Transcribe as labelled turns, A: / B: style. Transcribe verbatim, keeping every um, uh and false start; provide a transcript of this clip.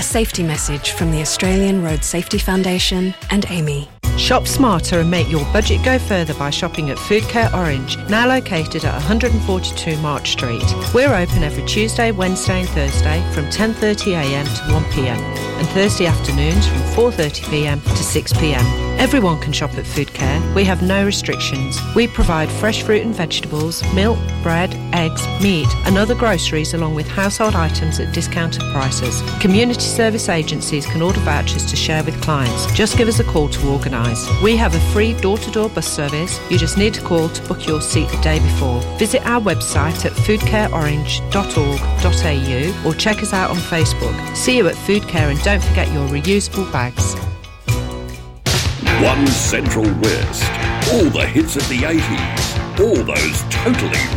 A: safety message from the Australian Road Safety Foundation and A M I.
B: Shop smarter and make your budget go further by shopping at Food Care Orange, now located at one forty-two March Street. We're open every Tuesday, Wednesday and Thursday from ten thirty a m to one p m and Thursday afternoons from four thirty p m to six p m. Everyone can shop at Food Care. We have no restrictions. We provide fresh fruit and vegetables, milk, bread, eggs, meat and other groceries along with household items at discounted prices. Community service agencies can order vouchers to share with clients. Just give us a call to organise. We have a free door-to-door bus service. You just need to call to book your seat the day before. Visit our website at food care orange dot org dot a u or check us out on Facebook. See you at Food Care and don't forget your reusable bags.
C: One Central West. All the hits of the eighties. All those totally